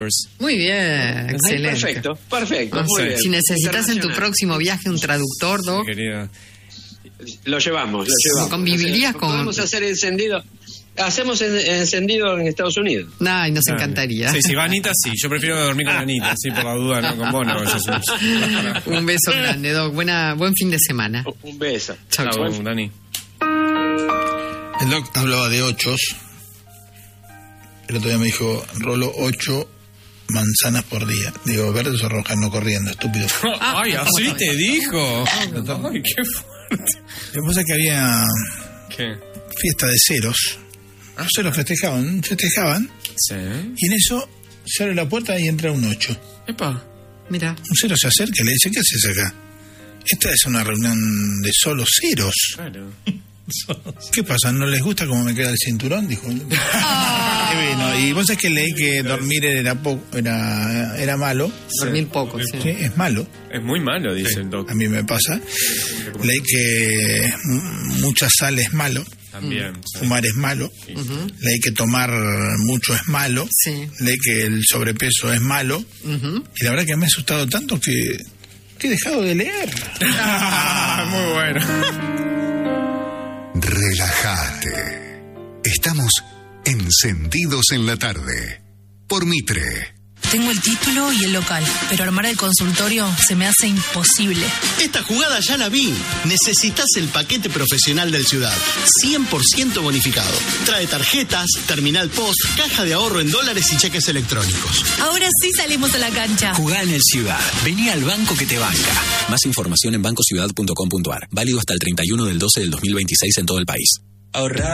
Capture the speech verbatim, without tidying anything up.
Muy bien, excelente. Perfecto, perfecto. No muy sé, bien. si necesitas en tu próximo viaje un traductor, Doc, Sí, querida. Lo llevamos, lo llevamos. ¿Convivirías con...? Podemos hacer encendido. Hacemos en- encendido en Estados Unidos. Ay, nos Dale. encantaría. Sí, sí, va Anita, sí. Yo prefiero dormir con Anita, sí, por la duda, no con vos, no. Eso es un... Un beso grande, Doc. Buena, buen fin de semana. Un beso. Chau, Chau, chau. Dani. El doc hablaba de ochos. El otro día me dijo, rolo ocho manzanas por día. Digo, verdes o rojas, no corriendo, estúpido. Ay, así te dijo. Ay, qué fuerte. Lo que pasa es que había ¿Qué? fiesta de ceros. Los ceros festejaban, festejaban, Sí. y en eso se abre la puerta y entra un ocho. Epa. Mira. Un cero se acerca y le dice, ¿qué haces acá? Esta es una reunión de solo ceros. Claro. ¿Qué pasa? ¿No les gusta cómo me queda el cinturón? Dijo. Qué bueno. Y vos sabés que leí que dormir era poco, era, era malo. Dormir poco, sí. Sí, es malo. Es muy malo, dice el doc. A mí me pasa. Leí que m- mucha sal es malo. También. sí. Fumar es malo. Ujú, Leí que tomar mucho es malo. sí. Leí que el sobrepeso es malo. Ujú. Y la verdad que me ha asustado tanto que, que he dejado de leer. Ah, muy bueno. Relájate. Estamos encendidos en la tarde. Por Mitre. Tengo el título y el local, pero armar el consultorio se me hace imposible. Esta jugada ya la vi. Necesitas el paquete profesional del Ciudad. cien por ciento bonificado. Trae tarjetas, terminal post, caja de ahorro en dólares y cheques electrónicos. Ahora sí salimos a la cancha. Jugá en el Ciudad. Vení al banco que te banca. Más información en banco ciudad punto com punto a r. Válido hasta el treinta y uno del doce del dos mil veintiséis en todo el país. Ahorrar.